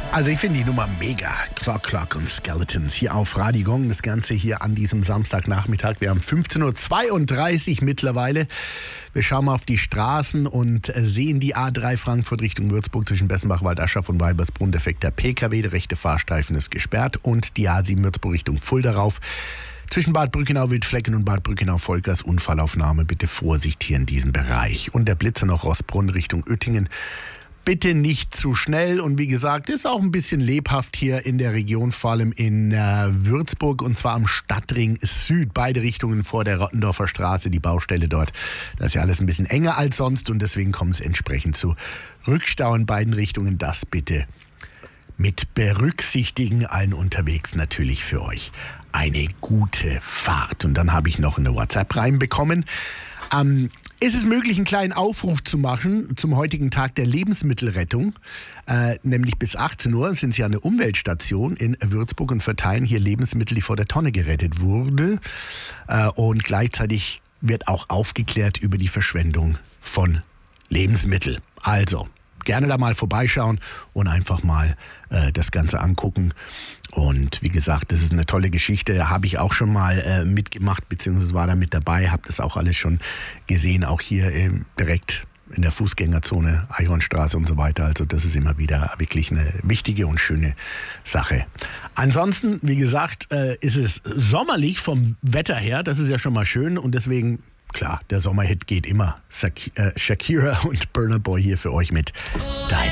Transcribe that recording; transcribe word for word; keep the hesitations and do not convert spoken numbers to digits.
Also ich finde die Nummer mega. Clock Clock und Skeletons hier auf Radio Gong. Das Ganze hier an diesem Samstagnachmittag. Wir haben fünfzehn Uhr zweiunddreißig mittlerweile. Wir schauen mal auf die Straßen und sehen die A drei Frankfurt Richtung Würzburg zwischen Bessenbach, Waldaschaf und Weibersbrunn. Defekter P K W, der rechte Fahrstreifen ist gesperrt. Und die A sieben Würzburg Richtung Fulda rauf. Zwischen Bad Brückenau, Wildflecken und Bad Brückenau, Vollgas, Unfallaufnahme. Bitte Vorsicht hier in diesem Bereich. Und der Blitzer noch Rossbrunn Richtung Oettingen. Bitte nicht zu schnell und wie gesagt, ist auch ein bisschen lebhaft hier in der Region, vor allem in äh, Würzburg und zwar am Stadtring Süd, beide Richtungen vor der Rottendorfer Straße, die Baustelle dort. Das ist ja alles ein bisschen enger als sonst und deswegen kommt es entsprechend zu Rückstau in beiden Richtungen. Das bitte mit berücksichtigen, allen unterwegs natürlich für euch eine gute Fahrt. Und dann habe ich noch eine WhatsApp reinbekommen. Ähm, Ist es möglich, einen kleinen Aufruf zu machen zum heutigen Tag der Lebensmittelrettung? Äh, nämlich bis achtzehn Uhr sind Sie an der Umweltstation in Würzburg und verteilen hier Lebensmittel, die vor der Tonne gerettet wurde. Äh, und gleichzeitig wird auch aufgeklärt über die Verschwendung von Lebensmitteln. Also gerne da mal vorbeischauen und einfach mal äh, das Ganze angucken. Und wie gesagt, das ist eine tolle Geschichte, habe ich auch schon mal äh, mitgemacht, beziehungsweise war da mit dabei, habe das auch alles schon gesehen, auch hier ähm, direkt in der Fußgängerzone, Eichhornstraße und so weiter. Also das ist immer wieder wirklich eine wichtige und schöne Sache. Ansonsten, wie gesagt, äh, ist es sommerlich vom Wetter her, das ist ja schon mal schön und deswegen, klar, der Sommerhit geht immer. Shakira und Burna Boy hier für euch mit Dein